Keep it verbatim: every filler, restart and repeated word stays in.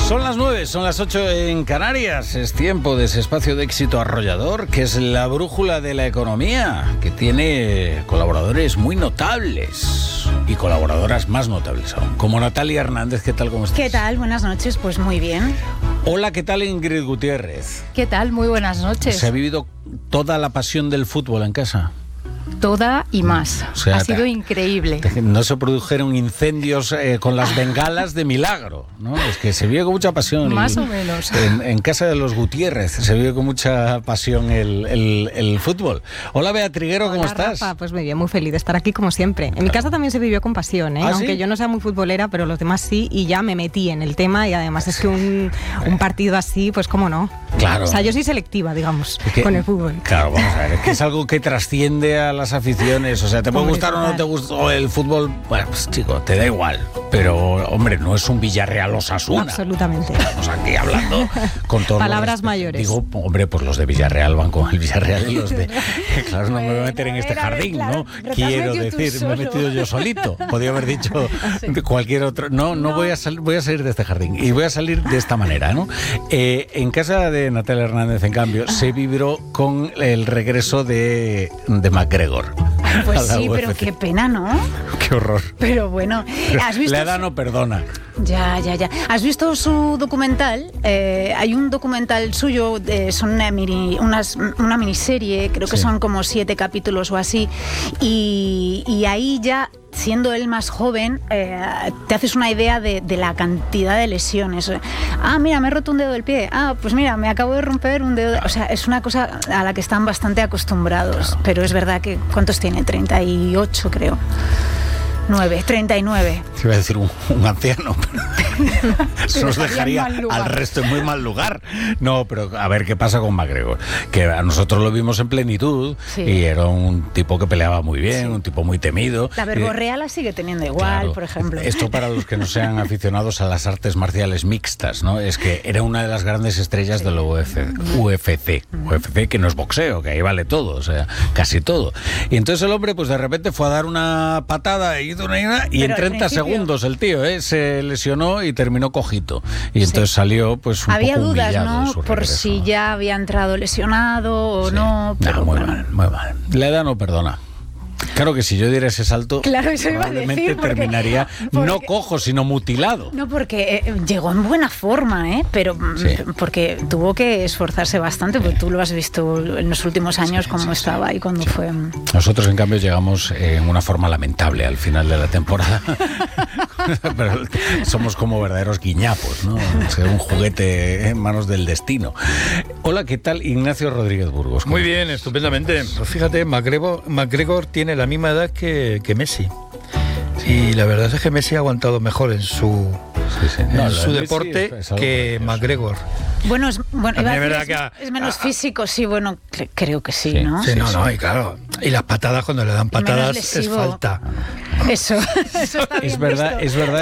Son las nueve, son las ocho en Canarias. Es tiempo de ese espacio de éxito arrollador que es la brújula de la economía, que tiene colaboradores muy notables y colaboradoras más notables aún, como Natalia Hernández. ¿Qué tal? ¿Cómo estás? ¿Qué tal? Buenas noches. Pues muy bien. Hola, ¿qué tal Ingrid Gutiérrez? ¿Qué tal? Muy buenas noches. ¿Se ha vivido toda la pasión del fútbol en casa? Toda y más. O sea, ha sido te, increíble. Te, no se produjeron incendios eh, con las bengalas de milagro, ¿no? Es que se vive con mucha pasión. Más el, o menos. En, en casa de los Gutiérrez se vive con mucha pasión el, el, el fútbol. Hola, Bea Triguero, ¿cómo Hola, estás? Rafa, pues muy bien, muy feliz de estar aquí como siempre. En mi casa también se vivió con pasión, ¿eh? ¿Ah, Aunque sí? yo no sea muy futbolera, pero los demás sí, y ya me metí en el tema, y además es que un, un partido así, pues cómo no. Claro. O sea, yo soy selectiva, digamos, Es que, con el fútbol. Claro, vamos a ver, es que es algo que trasciende a las aficiones. O sea, te puede Hombre, gustar o no total. te gusta el fútbol, bueno, pues chico, te da igual. Pero, hombre, no es un Villarreal Osasuna. Absolutamente. Estamos aquí hablando con todos Palabras los mayores. Digo, hombre, pues los de Villarreal van con el Villarreal y los de... Claro, no me voy a meter en Bueno, este a ver, jardín, claro, ¿no? pero te has Quiero metido tú decir, me he solo. metido yo solito. Podría haber dicho cualquier otro... No, no, voy a salir, voy a salir de este jardín. Y voy a salir de esta manera, ¿no? Eh, en casa de Natalia Hernández, en cambio, se vibró con el regreso de, de McGregor. Pues a la sí, U F C. pero qué pena, ¿no? Qué horror. Pero bueno, ¿has visto? La edad no perdona. Ya, ya, ya. ¿Has visto su documental? Eh, hay un documental suyo, eh, son una, mini, unas, una miniserie, creo que Sí. son como siete capítulos o así, y, y ahí ya, siendo él más joven, eh, te haces una idea de, de la cantidad de lesiones. Ah, mira, me he roto un dedo del pie. Ah, pues mira, me acabo de romper un dedo. O sea, es una cosa a la que están bastante acostumbrados. Claro. Pero es verdad que, ¿cuántos tiene? treinta y ocho, creo. nueve, treinta y nueve. Te iba a decir un, un anciano, pero eso nos dejaría dejaría en mal lugar. al resto en muy mal lugar. No, pero a ver qué pasa con McGregor. Que a nosotros lo vimos en plenitud, Sí. y era un tipo que peleaba muy bien, Sí. un tipo muy temido. La Eh, verborrea la sigue teniendo igual, Claro. por ejemplo. Esto para los que no sean aficionados a las artes marciales mixtas, ¿no? Es que era una de las grandes estrellas de la U F C, U F C, U F C, que no es boxeo, que ahí vale todo, o sea, casi todo. Y entonces el hombre, pues de repente fue a dar una patada y hizo una y en Pero al treinta principio- segundos el tío ¿eh? se lesionó y terminó cojito. Y entonces salió, pues un Había poco dudas, humillado de ¿no? su Por regreso, si ¿no? ya había entrado lesionado o Sí. no. Pero No, muy bueno. mal, muy mal. La edad no perdona. Claro que si yo diera ese salto, Claro, eso iba a probablemente decir, porque- terminaría porque- no cojo, sino mutilado. No, porque eh, llegó en buena forma, ¿eh? Pero mm, Sí. porque tuvo que esforzarse bastante, porque tú lo has visto en los últimos años Sí, cómo sí, estaba y cuando Sí. fue. mm. Nosotros, en cambio, llegamos en una forma lamentable al final de la temporada. Pero somos como verdaderos guiñapos, ¿no? O sea, un juguete en manos del destino. Hola, ¿qué tal? Ignacio Rodríguez Burgos. ¿Cómo Muy bien, estupendamente. Pues fíjate, McGregor, McGregor tiene la misma edad que, que Messi. Y la verdad es que Messi ha aguantado mejor en su, Sí, sí. en No, lo de su Messi deporte es- es algo que precioso. McGregor. Bueno, es, bueno iba a También es decir, verdad es, que a- es menos a- físico, sí, bueno, cre- creo que sí, Sí, ¿no? Sí, Sí, no, sí. no, y claro. Y las patadas, cuando le dan patadas, es lesivo. falta. Eso, eso está bien Es verdad, visto. es verdad